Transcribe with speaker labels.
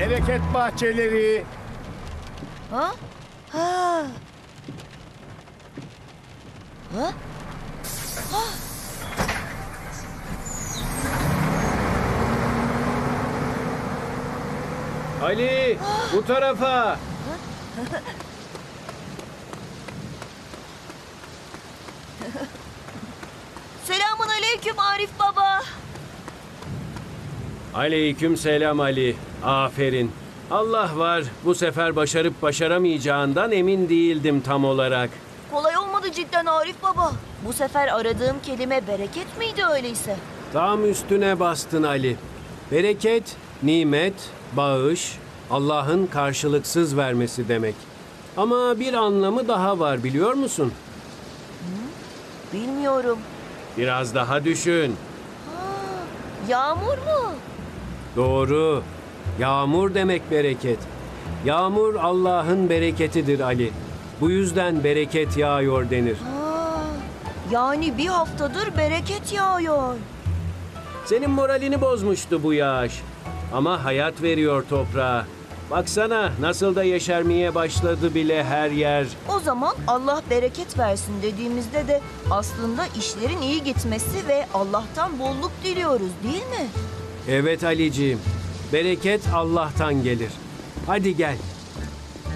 Speaker 1: Bereket bahçeleri.
Speaker 2: Ha? Ha. Ha? Ha?
Speaker 3: Ali, bu tarafa.
Speaker 2: Selamun aleyküm Arif baba.
Speaker 3: Aleyküm selam Ali. Aferin. Allah var. Bu sefer başarıp başaramayacağından emin değildim tam olarak.
Speaker 2: Kolay olmadı cidden Arif baba. Bu sefer aradığım kelime bereket miydi öyleyse?
Speaker 3: Tam üstüne bastın Ali. Bereket, nimet, bağış, Allah'ın karşılıksız vermesi demek. Ama bir anlamı daha var biliyor musun?
Speaker 2: Bilmiyorum.
Speaker 3: Biraz daha düşün.
Speaker 2: Yağmur mu?
Speaker 3: Doğru. Yağmur demek bereket. Yağmur Allah'ın bereketidir Ali. Bu yüzden bereket yağıyor denir.
Speaker 2: Yani bir haftadır bereket yağıyor.
Speaker 3: Senin moralini bozmuştu bu yağış. Ama hayat veriyor toprağa. Baksana nasıl da yeşermeye başladı bile her yer.
Speaker 2: O zaman Allah bereket versin dediğimizde de aslında işlerin iyi gitmesi ve Allah'tan bolluk diliyoruz değil mi?
Speaker 3: Evet Aliciğim. Bereket Allah'tan gelir. Hadi gel.